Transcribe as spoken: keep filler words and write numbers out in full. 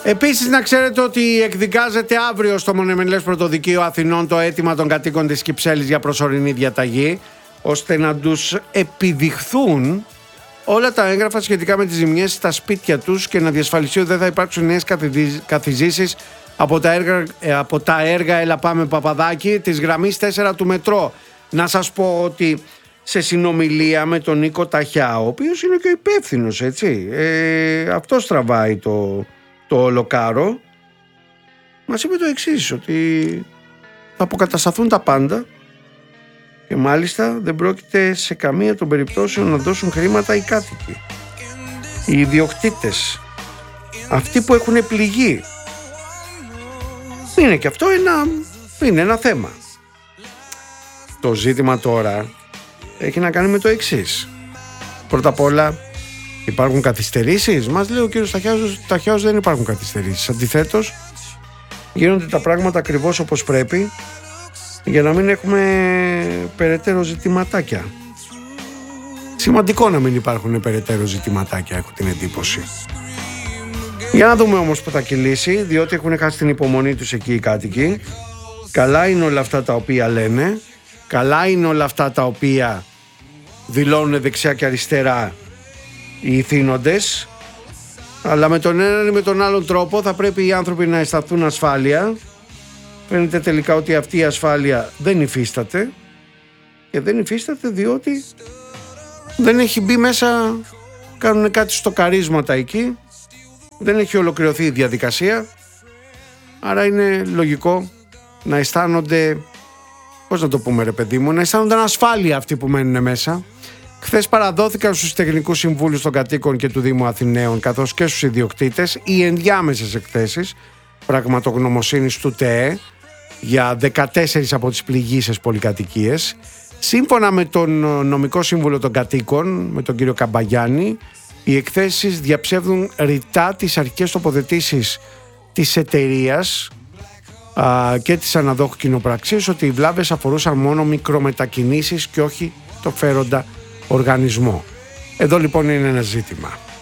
Επίσης να ξέρετε ότι εκδικάζεται αύριο στο Μονομελές Πρωτοδικείο Αθηνών το αίτημα των κατοίκων της Κυψέλης για προσωρινή διαταγή, ώστε να τους επιδειχθούν όλα τα έγγραφα σχετικά με τις ζημιές στα σπίτια τους και να διασφαλιστεί ότι δεν θα υπάρξουν νέες καθιζήσεις από τα έργα, από τα έργα Έλα Πάμε Παπαδάκη της γραμμής τέσσερα του μετρό. Να σας πω ότι σε συνομιλία με τον Νίκο Ταχιά, ο οποίος είναι και ο υπεύθυνος, έτσι, ε, αυτός τραβάει το, το ολοκάρο, μας είπε το εξής, ότι θα αποκατασταθούν τα πάντα και μάλιστα δεν πρόκειται σε καμία των περιπτώσεων να δώσουν χρήματα οι κάτοικοι, οι ιδιοκτήτες, αυτοί που έχουν πληγεί. Είναι και αυτό ένα, είναι ένα θέμα. Το ζήτημα τώρα έχει να κάνει με το εξής. Πρώτα απ' όλα, υπάρχουν καθυστερήσεις? Μας λέει ο κύριος Ταχιάος, δεν υπάρχουν καθυστερήσεις. Αντιθέτως, γίνονται τα πράγματα ακριβώς όπως πρέπει, για να μην έχουμε περαιτέρω ζητηματάκια. Σημαντικό να μην υπάρχουν περαιτέρω ζητηματάκια, έχω την εντύπωση. Για να δούμε όμως που θα κυλήσει, διότι έχουν χάσει την υπομονή τους εκεί οι κάτοικοι. Καλά είναι όλα αυτά τα οποία λένε, καλά είναι όλα αυτά τα οποία δηλώνουν δεξιά και αριστερά οι ηθήνοντες, αλλά με τον έναν ή με τον άλλον τρόπο θα πρέπει οι άνθρωποι να αισθανθούν ασφάλεια. Φαίνεται τελικά ότι αυτή η ασφάλεια δεν υφίσταται, και δεν υφίσταται διότι δεν έχει μπει μέσα, κάνουν κάτι στο καρίσματα εκεί, δεν έχει ολοκληρωθεί η διαδικασία, άρα είναι λογικό να αισθάνονται, πώς να το πούμε ρε παιδί μου, να αισθάνονται ασφάλεια αυτοί που μένουν μέσα. Χθες παραδόθηκαν στους τεχνικούς συμβούλους των κατοίκων και του Δήμου Αθηναίων, καθώς και στους ιδιοκτήτες, οι ενδιάμεσες εκθέσεις πραγματογνωμοσύνης του ΤΕΕ για δεκατέσσερις από τις πληγείσες πολυκατοικίες. Σύμφωνα με τον νομικό σύμβουλο των κατοίκων, με τον κύριο Καμπαγιάννη, οι εκθέσεις διαψεύδουν ρητά τις αρχικές τοποθετήσεις της εταιρείας α, και της αναδόχου κοινοπραξίας, ότι οι βλάβες αφορούσαν μόνο μικρομετακινήσεις και όχι το φέροντα οργανισμό. Εδώ λοιπόν είναι ένα ζήτημα.